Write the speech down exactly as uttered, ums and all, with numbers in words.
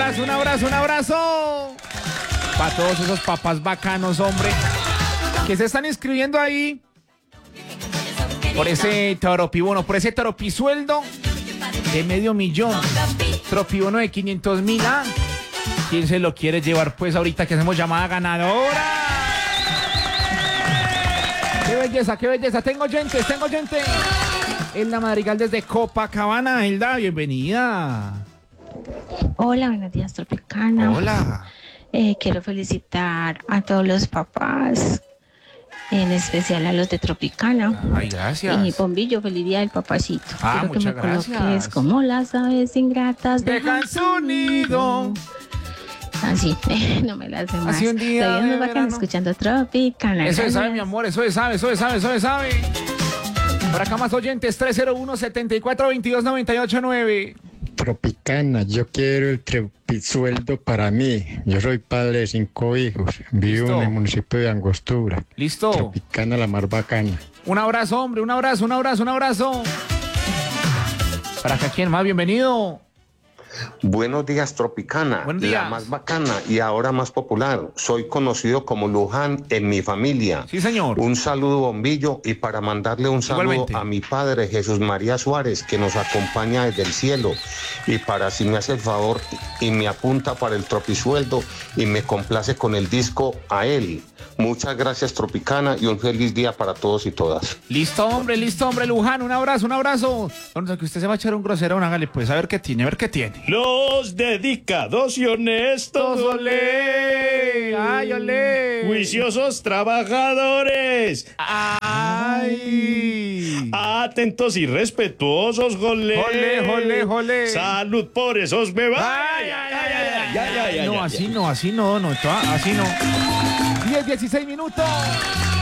abrazo, un abrazo, un abrazo. Para todos esos papás bacanos, hombre, que se están inscribiendo ahí por ese toropibono, por ese toropisueldo de medio millón. Tropibono de quinientos mil. ¿Ah? ¿Quién se lo quiere llevar? Pues ahorita que hacemos llamada ganadora. ¡Qué belleza, qué belleza! Tengo oyentes, tengo oyentes. Hilda Madrigal desde Copacabana. Hilda, bienvenida. Hola, buenos días, Tropicana. Hola. Eh, quiero felicitar a todos los papás, en especial a los de Tropicana. Ay, gracias. Y Bombillo, feliz día del papacito. Ah, quiero que muchas me gracias. coloques como las aves ingratas Dejan su nido. Así, no me las sé más. Así un día Todavía de me bacán verano. escuchando Tropicana. Eso es sabe, Gracias. mi amor, eso es sabe, eso es sabe, eso es sabe. Por acá más oyentes, tres cero uno, siete cuatro, dos dos nueve ocho nueve. Tropicana, yo quiero el tropisueldo para mí. Yo soy padre de cinco hijos. Vivo Listo. en el municipio de Angostura. Listo. Tropicana, la más bacana. Un abrazo, hombre, un abrazo, un abrazo, un abrazo. Para acá, ¿quién más? Bienvenido. Buenos días, Tropicana, Buenos días. la más bacana y ahora más popular. Soy conocido como Luján en mi familia. Sí, señor. Un saludo, Bombillo, y para mandarle un saludo Igualmente. a mi padre, Jesús María Suárez, que nos acompaña desde el cielo. Y para si me hace el favor y me apunta para el tropisueldo y me complace con el disco a él. Muchas gracias, Tropicana, y un feliz día para todos y todas. Listo, hombre, listo, hombre, Luján, un abrazo, un abrazo. Bueno, que usted se va a echar un groserón, hágale, pues, a ver qué tiene, a ver qué tiene. Los dedicados y honestos, olé! ¡Ay, olé! juiciosos trabajadores, ¡Ay! atentos y respetuosos, jolé. Jolé, jolé, jolé. Salud por esos bebés. Ay, ay, ay, ay, ay, ay, no, así no, así no, no, así no. diez, dieciséis minutos.